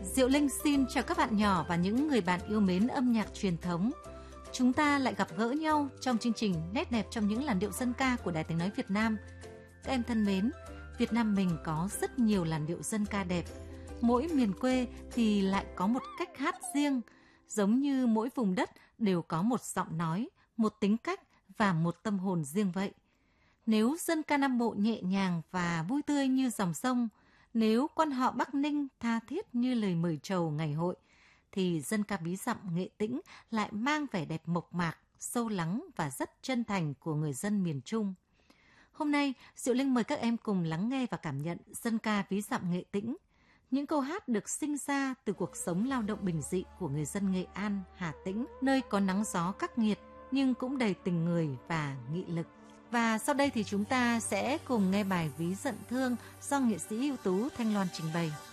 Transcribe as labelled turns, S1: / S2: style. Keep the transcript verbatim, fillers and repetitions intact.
S1: Diệu Linh xin chào các bạn nhỏ và những người bạn yêu mến âm nhạc truyền thống. Chúng ta lại gặp gỡ nhau trong chương trình Nét đẹp trong những làn điệu dân ca của Đài Tiếng nói Việt Nam. Các em thân mến, Việt Nam mình có rất nhiều làn điệu dân ca đẹp. Mỗi miền quê thì lại có một cách hát riêng, giống như mỗi vùng đất đều có một giọng nói, một tính cách và một tâm hồn riêng vậy. Nếu dân ca Nam Bộ nhẹ nhàng và vui tươi như dòng sông, nếu quan họ Bắc Ninh tha thiết như lời mời trầu ngày hội, thì dân ca ví dặm Nghệ Tĩnh lại mang vẻ đẹp mộc mạc, sâu lắng và rất chân thành của người dân miền Trung. Hôm nay, Diệu Linh mời các em cùng lắng nghe và cảm nhận dân ca ví dặm Nghệ Tĩnh. Những câu hát được sinh ra từ cuộc sống lao động bình dị của người dân Nghệ An, Hà Tĩnh, nơi có nắng gió khắc nghiệt nhưng cũng đầy tình người và nghị lực. Và sau đây thì chúng ta sẽ cùng nghe bài Ví Dận Thương do nghệ sĩ ưu tú Thanh Loan trình bày.